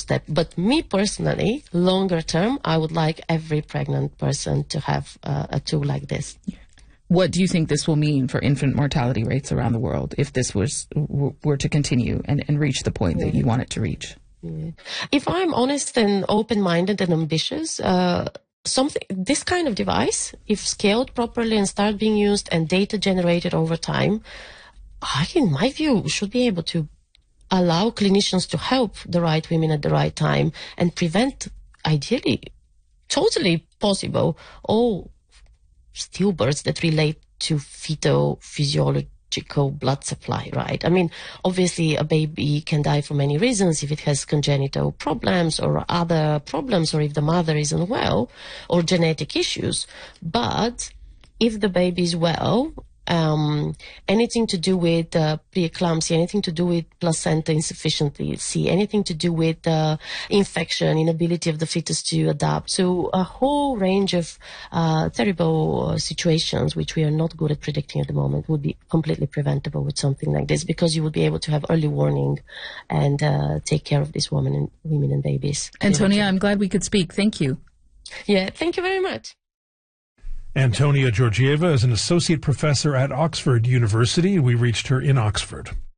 step. But me personally, longer term, I would like every pregnant person to have a tool like this. What do you think this will mean for infant mortality rates around the world if this were to continue and reach the point that you want it to reach? If I'm honest and open-minded and ambitious, this kind of device, if scaled properly and start being used and data generated over time, in my view, should be able to allow clinicians to help the right women at the right time and prevent, ideally, totally possible, all stillbirths that relate to fetal physiological blood supply, right? I mean, obviously a baby can die for many reasons, if it has congenital problems or other problems, or if the mother is unwell, or genetic issues. But if the baby is well, anything to do with preeclampsia, anything to do with placenta insufficiency, anything to do with infection, inability of the fetus to adapt. So a whole range of terrible situations which we are not good at predicting at the moment would be completely preventable with something like this, because you would be able to have early warning and take care of these women and babies. Antonia, I'm glad we could speak. Thank you. Yeah, thank you very much. Antonia Georgieva is an associate professor at Oxford University. We reached her in Oxford.